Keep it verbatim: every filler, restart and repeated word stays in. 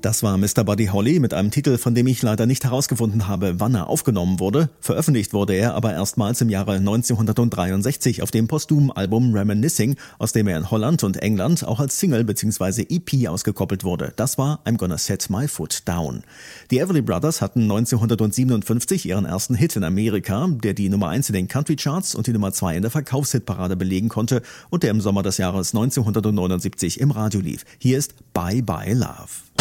Das war Mister Buddy Holly mit einem Titel, von dem ich leider nicht herausgefunden habe, wann er aufgenommen wurde. Veröffentlicht wurde er aber erstmals im Jahre neunzehnhundertdreiundsechzig auf dem posthumen Album Reminiscing, aus dem er in Holland und England auch als Single bzw. E P ausgekoppelt wurde. Das war I'm Gonna Set My Foot Down. Die Everly Brothers hatten neunzehnhundertsiebenundfünfzig ihren ersten Hit in Amerika, der die Nummer eins in den Country Charts und die Nummer zwei in der Verkaufshitparade belegen konnte und der im Sommer des Jahres neunzehnhundertneunundsiebzig im Radio lief. Hier ist Bye Bye Love.